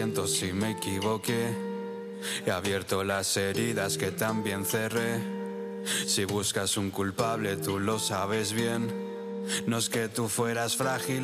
Siento si me equivoqué, he abierto las heridas que también cerré. Si buscas un culpable, tú lo sabes bien. No es que tú fueras frágil.